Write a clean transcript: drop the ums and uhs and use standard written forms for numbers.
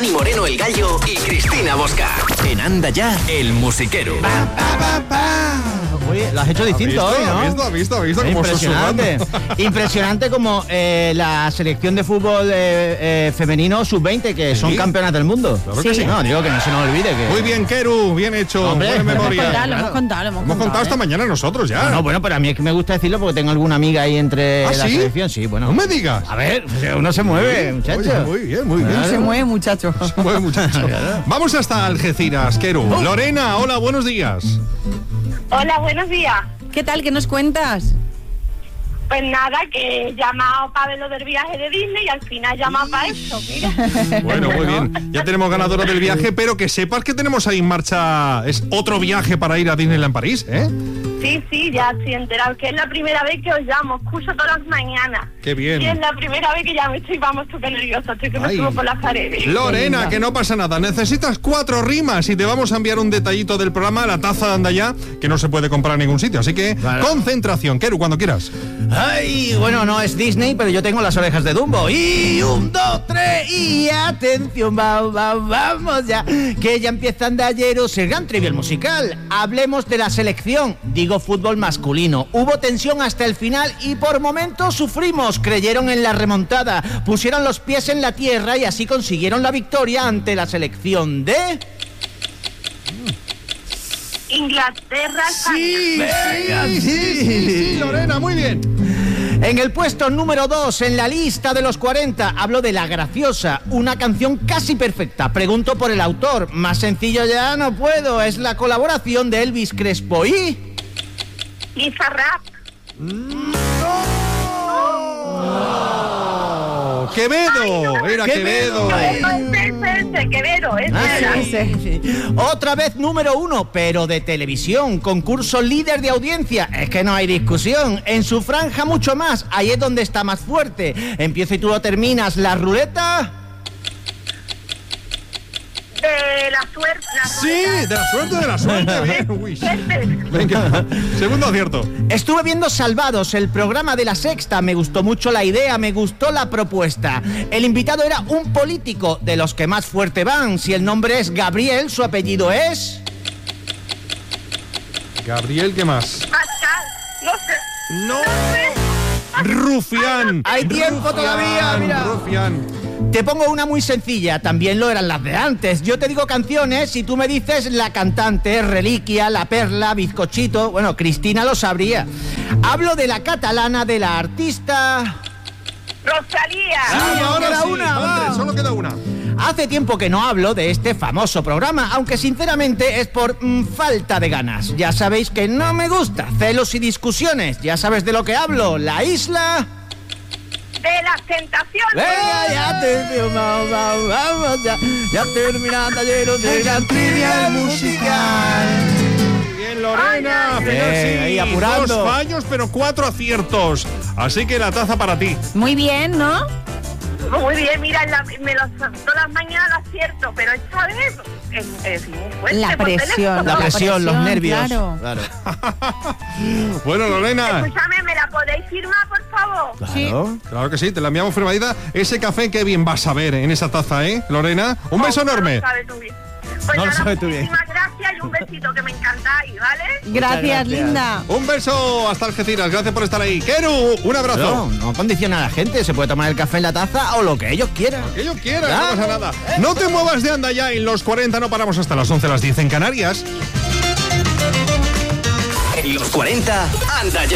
Dani Moreno el Gallo y Cristina Bosca. En Anda Ya, el musiquero. Oye, lo has hecho distinto hoy, ¿no? ¿Has visto? Como impresionante. Impresionante como la selección de fútbol femenino sub-20, que son campeonas del mundo. Claro que sí. No, digo que no se nos olvide que... Muy bien, Keru, bien hecho. Hombre, buena memoria. Lo hemos contado esta mañana nosotros ya. No, bueno, pero a mí es que me gusta decirlo porque tengo alguna amiga ahí entre la ¿sí? selección. Sí, bueno. No me digas. A ver, uno se mueve, muchacho. Oye, muy bien. Se mueve, muchacho. Vamos hasta Algeciras, Keru. Lorena, hola, buenos días. Hola, buenos días. ¿Qué tal? ¿Qué nos cuentas? Pues nada, que he llamado para ver lo del viaje de Disney y al final he llamado para esto, mira. Bueno, muy bien. Ya tenemos ganadora del viaje, pero que sepas que tenemos ahí en marcha es otro viaje para ir a Disneyland París, ¿eh? Sí, ya estoy enterado, que es la primera vez que os llamo, escucho todas las mañanas. Qué bien. Y es la primera vez que llamo, vamos, súper nerviosa, estoy que me subo por las paredes. Lorena, que no pasa nada, necesitas 4 rimas y te vamos a enviar un detallito del programa, la taza de Anda Ya, que no se puede comprar en ningún sitio, así que concentración, Keru, cuando quieras. Ay, bueno, no es Disney, pero yo tengo las orejas de Dumbo. Y 1, 2, 3 y atención, vamos ya, que ya empieza Andalleros, el gran trivial musical. Hablemos de la selección, digo fútbol masculino. Hubo tensión hasta el final y por momentos sufrimos. Creyeron en la remontada, pusieron los pies en la tierra y así consiguieron la victoria ante la selección de... Inglaterra, Sí, Lorena, muy bien. En el puesto número 2 en la lista de los 40 hablo de La Graciosa, una canción casi perfecta. Pregunto por el autor, más sencillo ya no puedo. Es la colaboración de Elvis Crespo y... Bizarrap. Quevedo, era Quevedo. Quevedo, ese. Otra vez número 1, pero de televisión, concurso líder de audiencia. Es que no hay discusión. En su franja mucho más, ahí es donde está más fuerte. Empiezo y tú lo terminas. La ruleta... De la suerte. Sí, de la suerte. Bien. Uy. Venga, segundo acierto. Estuve viendo Salvados, el programa de La Sexta. Me gustó mucho la idea, me gustó la propuesta. El invitado era un político, de los que más fuerte van. Si el nombre es Gabriel, su apellido es... Gabriel, ¿qué más? Pascal, no sé. ¡No! Rufián. Hay tiempo todavía, mira. Rufián. Te pongo una muy sencilla, también lo eran las de antes. Yo te digo canciones y tú me dices la cantante, Reliquia, La Perla, Bizcochito. Bueno, Cristina lo sabría. Hablo de la catalana, de la artista... Rosalía. Sí, ahora queda sí, una, Andrés, va. solo queda una. Hace tiempo que no hablo de este famoso programa, aunque sinceramente es por falta de ganas. Ya sabéis que no me gusta, celos y discusiones. Ya sabes de lo que hablo, La Isla... De las tentaciones. Ya vamos, ya termina Talleros de la trivia musical. Bien, Lorena, ahí apurando. 2 fallos, pero 4 aciertos. Así que la taza para ti. Muy bien, ¿no? Muy bien, mira, todas las mañanas lo acierto, pero esta vez es muy fuerte. La presión. La presión, los nervios. Claro. Bueno, Lorena. Escúchame, ¿me la podéis firmar, por favor? Claro que sí, te la enviamos firmadita. Ese café, qué bien vas a ver en esa taza, ¿eh, Lorena? Un beso enorme. No lo sabes tú bien. Pues no lo nada, sabes tú bien. muchísimas gracias y un besito, que me encantáis, ¿vale? Gracias, linda. Un beso hasta Algeciras, gracias por estar ahí. Keru, un abrazo. No condiciona a la gente, se puede tomar el café en la taza o lo que ellos quieran. Que ellos quieran, no pasa nada. No te muevas de Anda Ya, en los 40 no paramos hasta las 11, las 10 en Canarias. En los 40, Anda Ya.